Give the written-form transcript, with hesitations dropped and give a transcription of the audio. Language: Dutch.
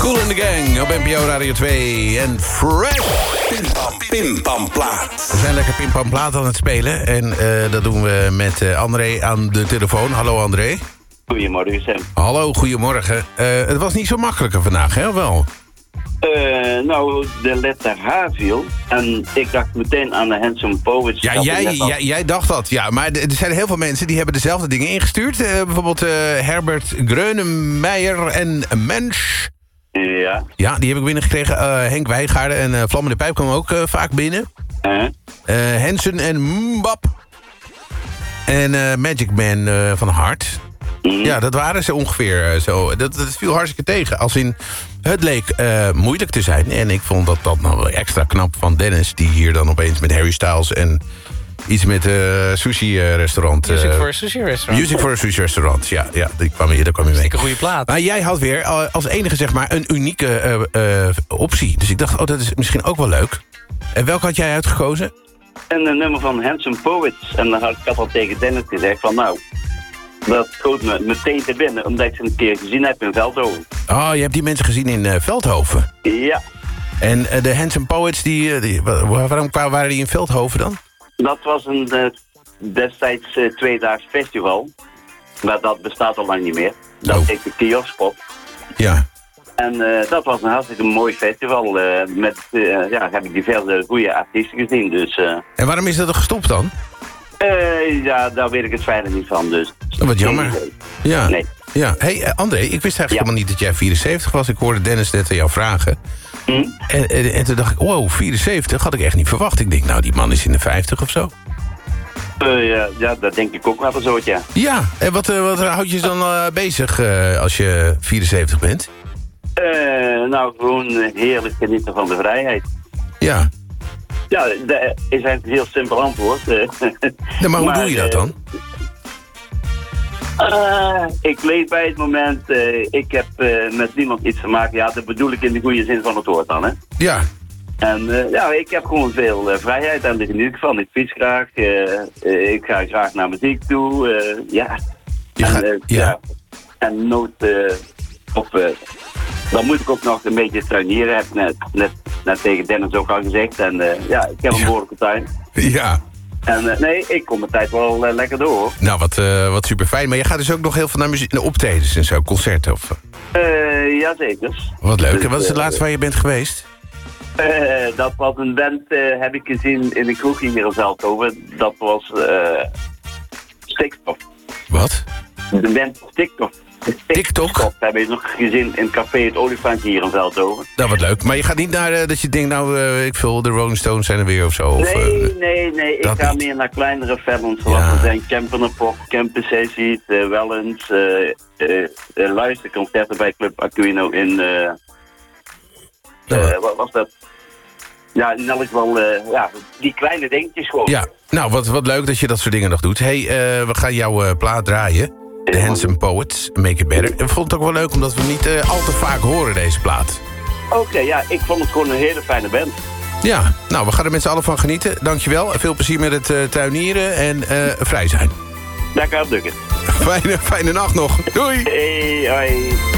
Kool and the Gang op NPO Radio 2 en Fresh. Pimpamplaat. We zijn lekker pimpamplaat aan het spelen. En dat doen we met André aan de telefoon. Hallo André. Goedemorgen, Sam. Hallo, goedemorgen. Het was niet zo makkelijker vandaag, hè, of wel? Nou, de letter H viel. En ik dacht meteen aan de Handsome Poets. Ja, jij dacht dat. Ja, maar er zijn heel veel mensen die hebben dezelfde dingen ingestuurd. Bijvoorbeeld Herbert Greunemeijer en Mensch. Ja. Ja, die heb ik binnengekregen. Henk Wijgaarden en Vlam in de Pijp kwamen ook vaak binnen. Hensen en Mbap. En Magic Man van Hart. Ja, dat waren ze ongeveer zo. Dat viel hartstikke tegen. Als in, het leek moeilijk te zijn. En ik vond dat nou wel extra knap van Dennis. Die hier dan opeens met Harry Styles en iets met sushi-restaurant. Music for a sushi-restaurant. Music for a sushi-restaurant, ja. Daar kwam je mee. Een goede plaat. Maar jij had weer als enige zeg maar een unieke optie. Dus ik dacht, dat is misschien ook wel leuk. En welke had jij uitgekozen? En een nummer van Handsome Poets. En dan had ik al tegen Dennis gezegd van nou... Dat schoot me meteen te binnen, omdat ik ze een keer gezien heb in Veldhoven. Oh, je hebt die mensen gezien in Veldhoven? Ja. En de Handsome Poets, waarom waren die in Veldhoven dan? Dat was een destijds 2-daags festival. Maar dat bestaat al lang niet meer. Dat heet de Kioskpop. Ja. En dat was een hartstikke mooi festival. Heb ik diverse goede artiesten gezien. Dus, En waarom is dat er gestopt dan? Ja, daar weet ik het verder niet van, dus... Wat jammer. Ja. Nee. Ja. Hey, André, ik wist eigenlijk helemaal niet dat jij 74 was. Ik hoorde Dennis net aan jou vragen. En toen dacht ik, wow, 74 had ik echt niet verwacht. Ik denk, nou, die man is in de 50 of zo. Ja, dat denk ik ook wel een soort, ja. Ja, en wat houdt je dan bezig als je 74 bent? Nou, gewoon heerlijk genieten van de vrijheid. Ja. Ja, dat is eigenlijk een heel simpel antwoord. Maar hoe doe je dat dan? Ik leef bij het moment, ik heb met niemand iets te maken. Ja, dat bedoel ik in de goede zin van het woord dan, hè. Ja. En ik heb gewoon veel vrijheid en daar geniet ik van. Ik fiets graag, ik ga graag naar muziek toe, ja. En nooit, dan moet ik ook nog een beetje tuinieren, heb ik net tegen Dennis ook al gezegd. En ik heb een behoorlijke tuin. Ja. En ik kom mijn tijd wel lekker door. Nou, wat super fijn. Maar je gaat dus ook nog heel veel naar optredens en zo, concerten of... Jazeker. Wat leuk. Dus, en wat is het laatste waar je bent geweest? Dat was een band, heb ik gezien in de kroeg hier in Veldhoven. Dat was Stikstof. Wat? De band Stikstof. TikTok? Heb ik nog gezien in Café Het Olifantje hier in Veldhoven. Nou, wat leuk. Maar je gaat niet naar dat je denkt, de Rolling Stones zijn er weer of zo? Nee. Ik ga meer naar kleinere films. Zoals er zijn Camper Pop, Camper Sessies, Wellens, luisterconcerten bij Club Aquino in... wat was dat? Ja, in elk geval, die kleine dingetjes gewoon. Ja, nou, wat leuk dat je dat soort dingen nog doet. Hey, we gaan jouw plaat draaien. The Handsome Poets, Make It Better. Ik vond het ook wel leuk, omdat we niet al te vaak horen, deze plaat. Oké, ik vond het gewoon een hele fijne band. Ja, nou, we gaan er met z'n allen van genieten. Dankjewel, veel plezier met het tuinieren en vrij zijn. Daar kan het lukken. Fijne nacht nog. Doei! Hey, hoi.